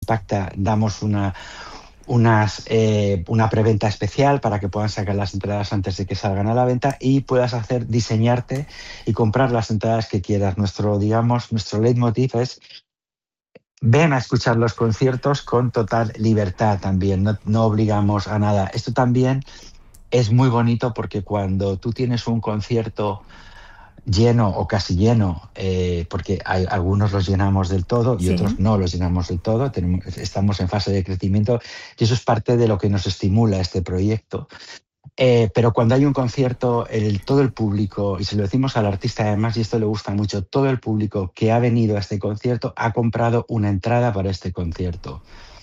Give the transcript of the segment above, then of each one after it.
impacta, damos una preventa especial para que puedan sacar las entradas antes de que salgan a la venta y puedas diseñarte y comprar las entradas que quieras. Nuestro leitmotiv es: ven a escuchar los conciertos con total libertad también, no obligamos a nada. Esto también es muy bonito porque cuando tú tienes un concierto lleno o casi lleno, porque algunos los llenamos del todo y otros no los llenamos del todo, estamos en fase de crecimiento y eso es parte de lo que nos estimula este proyecto. Pero cuando hay un concierto, todo el público, y se lo decimos al artista además, y esto le gusta mucho, todo el público que ha venido a este concierto ha comprado una entrada para este concierto.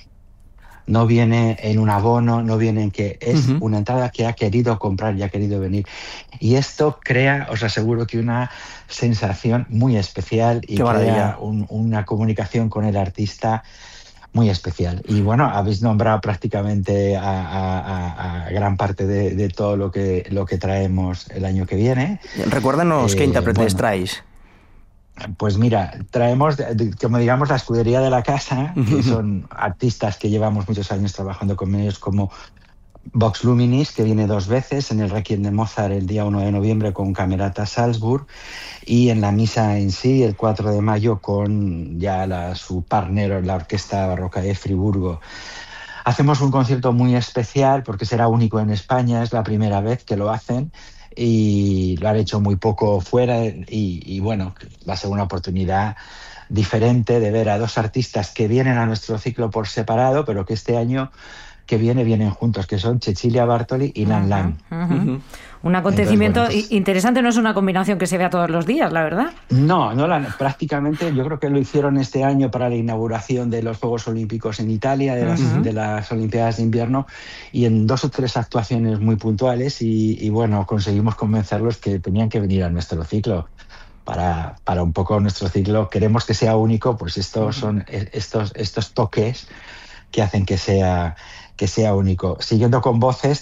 No viene en un abono, no viene en que es una entrada que ha querido comprar y ha querido venir. Y esto crea, os aseguro, que una sensación muy especial y crea una comunicación con el artista muy especial. Y bueno, habéis nombrado prácticamente a gran parte de todo lo que traemos el año que viene. Recuérdanos qué intérpretes traéis. Pues mira, traemos, como digamos, la escudería de la casa, que son artistas que llevamos muchos años trabajando con ellos, como Vox Luminis, que viene 2 veces, en el Requiem de Mozart el día 1 de noviembre con Camerata Salzburg, y en la misa en sí, el 4 de mayo, con ya su partner, la Orquesta Barroca de Friburgo. Hacemos un concierto muy especial porque será único en España, es la primera vez que lo hacen, y lo han hecho muy poco fuera y bueno, va a ser una oportunidad diferente de ver a 2 artistas que vienen a nuestro ciclo por separado, pero que este año que vienen juntos, que son Cecilia Bartoli y Lan Lang. Un acontecimiento interesante, no es una combinación que se vea todos los días, la verdad. No, prácticamente yo creo que lo hicieron este año para la inauguración de los Juegos Olímpicos en Italia, de las Olimpiadas de Invierno, y en 2 o 3 actuaciones muy puntuales y bueno, conseguimos convencerlos que tenían que venir a nuestro ciclo. Para un poco nuestro ciclo, queremos que sea único, pues estos son estos toques que hacen que sea único. Siguiendo con voces,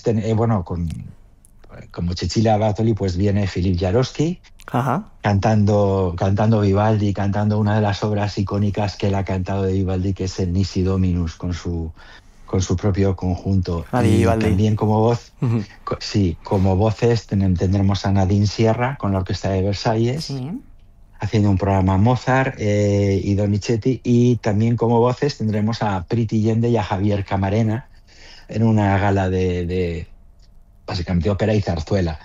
como Cecilia Bartoli, pues viene Philippe Jaroski, cantando Vivaldi, cantando una de las obras icónicas que él ha cantado de Vivaldi, que es el Nisi Dominus, con su propio conjunto. Y también como voz, como voces tendremos a Nadine Sierra con la Orquesta de Versalles, haciendo un programa Mozart y Donizetti, y también como voces tendremos a Priti Yende y a Javier Camarena en una gala de básicamente ópera y zarzuela.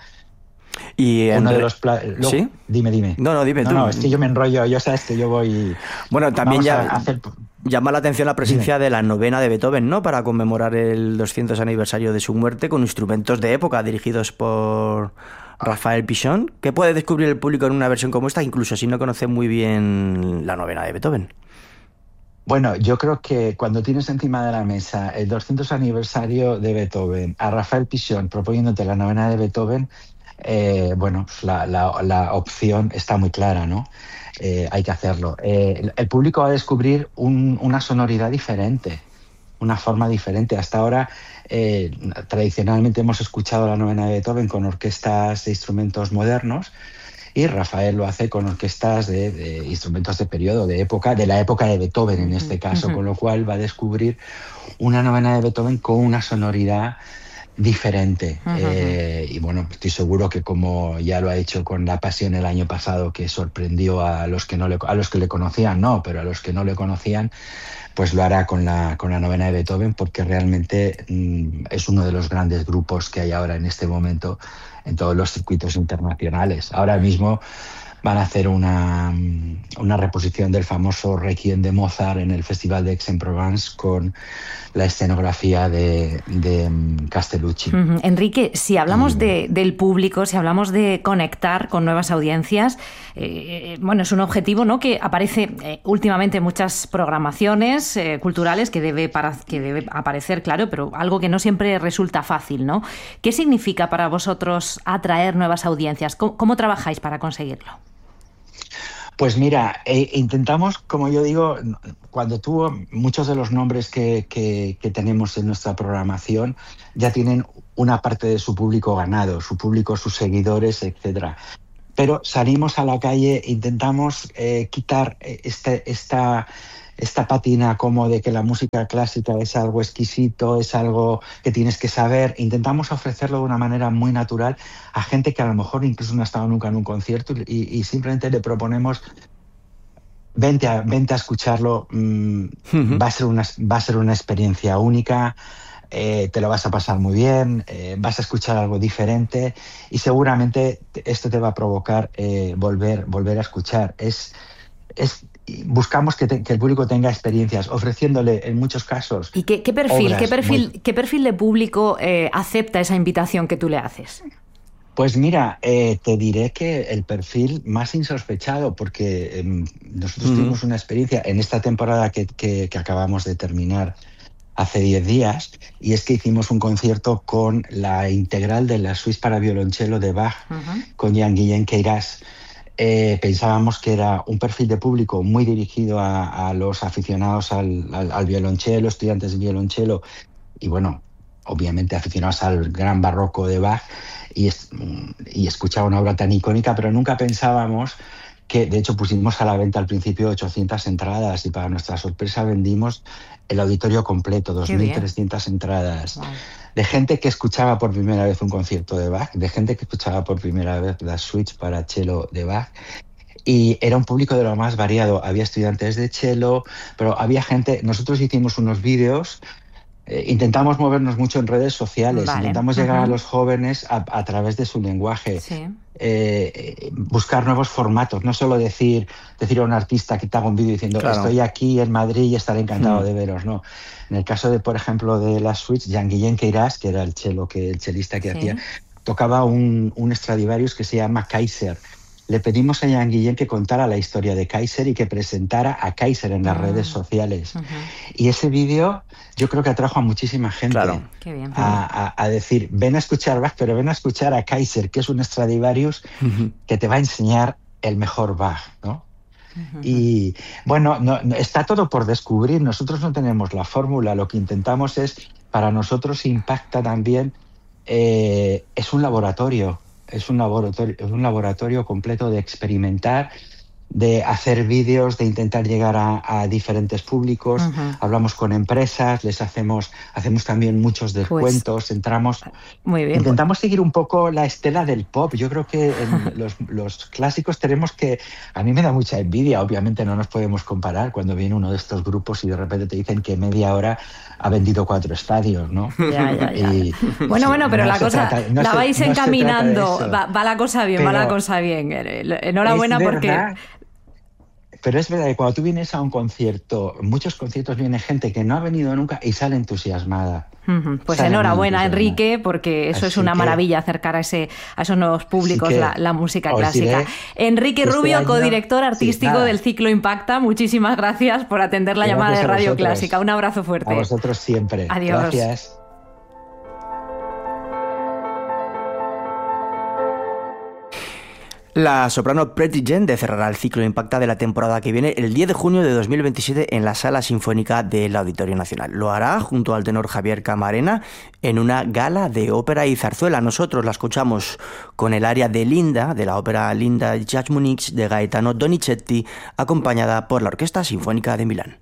Y uno de los ¿Sí? Dime. No, dime tú. No, es que yo me enrollo, sabes que yo voy... Bueno, también llama la atención la presencia de la novena de Beethoven, ¿no? Para conmemorar el 200 aniversario de su muerte, con instrumentos de época dirigidos por Rafael Pichon. ¿Qué puede descubrir el público en una versión como esta, incluso si no conoce muy bien la novena de Beethoven? Bueno, yo creo que cuando tienes encima de la mesa el 200 aniversario de Beethoven, a Rafael Pichon proponiéndote la novena de Beethoven, bueno, la opción está muy clara, ¿no? Hay que hacerlo. El público va a descubrir una sonoridad diferente, una forma diferente. Hasta ahora, tradicionalmente hemos escuchado la novena de Beethoven con orquestas de instrumentos modernos, y Rafael lo hace con orquestas de instrumentos de periodo, de la época de Beethoven en este caso, con lo cual va a descubrir una novena de Beethoven con una sonoridad diferente. Y bueno, estoy seguro que, como ya lo ha hecho con La Pasión el año pasado, que sorprendió a los que le conocían, no, pero a los que no le conocían, pues lo hará con la novena de Beethoven, porque realmente es uno de los grandes grupos que hay ahora en este momento en todos los circuitos internacionales. Ahora mismo van a hacer una reposición del famoso Requiem de Mozart en el Festival de Aix-en-Provence con la escenografía de Castellucci. Enrique, si hablamos del público, si hablamos de conectar con nuevas audiencias, bueno, es un objetivo, ¿no?, que aparece últimamente en muchas programaciones culturales, que debe aparecer, claro, pero algo que no siempre resulta fácil, ¿no? ¿Qué significa para vosotros atraer nuevas audiencias? ¿Cómo trabajáis para conseguirlo? Pues mira, intentamos, como yo digo, cuando muchos de los nombres que tenemos en nuestra programación ya tienen una parte de su público ganado, su público, sus seguidores, etcétera. Pero salimos a la calle, intentamos quitar esta pátina como de que la música clásica es algo exquisito, es algo que tienes que saber. Intentamos ofrecerlo de una manera muy natural a gente que a lo mejor incluso no ha estado nunca en un concierto y simplemente le proponemos: vente a escucharlo, va a ser una experiencia única, te lo vas a pasar muy bien, vas a escuchar algo diferente y seguramente esto te va a provocar volver a escuchar. Buscamos que el público tenga experiencias, ofreciéndole en muchos casos. ¿Y qué perfil de público acepta esa invitación que tú le haces? Pues mira, te diré que el perfil más insospechado, porque nosotros tuvimos una experiencia en esta temporada que acabamos de terminar hace 10 días, y es que hicimos un concierto con la integral de la Suite para violonchelo de Bach, con Jean-Guillain Queyras. Pensábamos que era un perfil de público muy dirigido a los aficionados al violonchelo, estudiantes de violonchelo, y bueno, obviamente aficionados al gran barroco de Bach, y escuchaba una obra tan icónica, pero nunca pensábamos que, de hecho, pusimos a la venta al principio 800 entradas y para nuestra sorpresa vendimos el auditorio completo, 2.300 entradas. Wow. De gente que escuchaba por primera vez un concierto de Bach, de gente que escuchaba por primera vez las suites para cello de Bach. Y era un público de lo más variado. Había estudiantes de cello, pero había gente... Nosotros hicimos unos vídeos. Intentamos movernos mucho en redes sociales, intentamos llegar a los jóvenes a través de su lenguaje, buscar nuevos formatos, no solo decir a un artista que te haga un vídeo diciendo estoy aquí en Madrid y estaré encantado de veros, no. En el caso de, por ejemplo, de las suites, Jean-Guillain Queyras, que era el chelista que hacía, tocaba un Stradivarius que se llama Kaiser. Le pedimos a Jean-Guillain que contara la historia de Kaiser y que presentara a Kaiser en las redes sociales. Y ese vídeo yo creo que atrajo a muchísima gente a decir, ven a escuchar Bach, pero ven a escuchar a Kaiser, que es un Stradivarius que te va a enseñar el mejor Bach, ¿no? Y bueno, está todo por descubrir. Nosotros no tenemos la fórmula. Lo que intentamos para nosotros impacta también, es un laboratorio. Es un laboratorio completo de experimentar, de hacer vídeos, de intentar llegar a diferentes públicos. Hablamos con empresas, les hacemos también muchos descuentos, muy bien, intentamos seguir un poco la estela del pop. Yo creo que en los clásicos tenemos que... A mí me da mucha envidia, obviamente no nos podemos comparar cuando viene uno de estos grupos y de repente te dicen que media hora ha vendido 4 estadios, ¿no? Ya. Bueno, pero la cosa la vais encaminando, va la cosa bien, va la cosa bien. Enhorabuena porque... Pero es verdad que cuando tú vienes a un concierto, muchos conciertos viene gente que no ha venido nunca y sale entusiasmada. Pues enhorabuena, Enrique, porque eso es una maravilla, acercar a esos nuevos públicos la música clásica. Enrique Rubio, codirector artístico del Ciclo Impacta, muchísimas gracias por atender la llamada de Radio Clásica. Un abrazo fuerte. A vosotros siempre. Adiós. Gracias. La soprano Pretty Gente cerrará el Ciclo Impacta de la temporada que viene el 10 de junio de 2027 en la Sala Sinfónica del Auditorio Nacional. Lo hará junto al tenor Javier Camarena en una gala de ópera y zarzuela. Nosotros la escuchamos con el aria de Linda, de la ópera Linda Jazz Munich de Gaetano Donizetti, acompañada por la Orquesta Sinfónica de Milán.